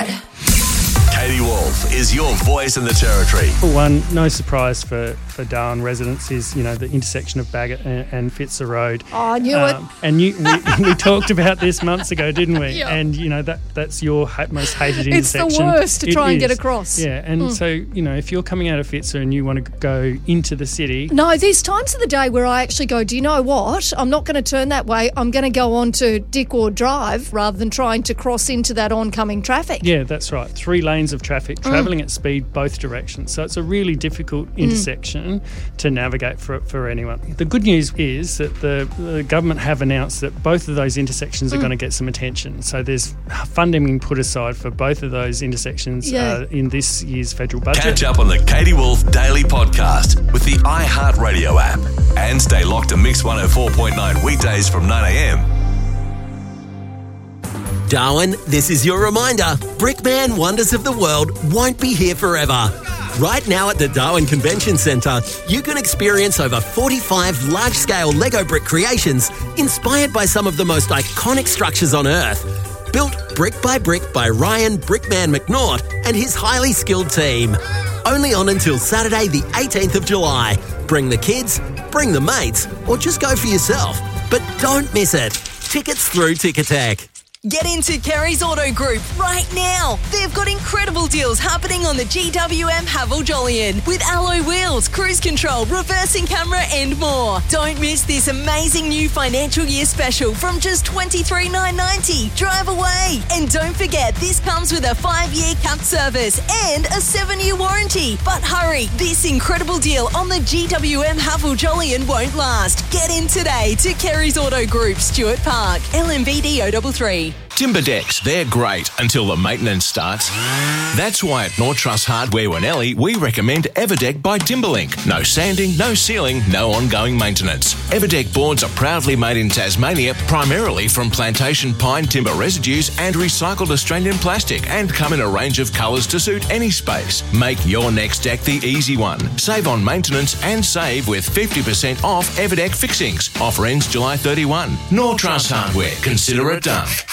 right. Katie Wolf is your voice in the territory. One, no surprise for Darwin residents is, the intersection of Bagot and Fitzer Road. Oh, I knew it. And we talked about this months ago, didn't we? Yeah. And, that's your most hated intersection. It's the worst to try and get across. Yeah, and so, if you're coming out of Fitzer and you want to go into the city... No, there's times of the day where I actually go, do you know what? I'm not going to turn that way. I'm going to go on to Dickward Drive rather than trying to cross into that oncoming traffic. Yeah, that's right. 3 lanes of traffic travelling at speed both directions. So it's a really difficult intersection to navigate for anyone. The good news is that the government have announced that both of those intersections are going to get some attention. So there's funding being put aside for both of those intersections in this year's federal budget. Catch up on the Katie Wolf Daily Podcast with the iHeartRadio app and stay locked to Mix 104.9 weekdays from 9am. Darwin, this is your reminder. Brickman Wonders of the World won't be here forever. Right now at the Darwin Convention Centre, you can experience over 45 large-scale Lego brick creations inspired by some of the most iconic structures on Earth. Built brick by Ryan Brickman McNaught and his highly skilled team. Only on until Saturday the 18th of July. Bring the kids, bring the mates, or just go for yourself. But don't miss it. Tickets through Ticketek. Get into Kerry's Auto Group right now. They've got incredible deals happening on the GWM Haval Jolyon with alloy wheels, cruise control, reversing camera and more. Don't miss this amazing new financial year special from just $23,990. Drive away. And don't forget, this comes with a 5-year capped service and a 7-year warranty. But hurry, this incredible deal on the GWM Haval Jolyon won't last. Get in today to Kerry's Auto Group, Stuart Park, LMVD 033. Timber decks, they're great until the maintenance starts. That's why at North Trust Hardware Winnelli, we recommend Everdeck by Timberlink. No sanding, no sealing, no ongoing maintenance. Everdeck boards are proudly made in Tasmania, primarily from plantation pine timber residues and recycled Australian plastic, and come in a range of colours to suit any space. Make your next deck the easy one. Save on maintenance and save with 50% off Everdeck fixings. Offer ends July 31. North Trust Hardware. Consider it done.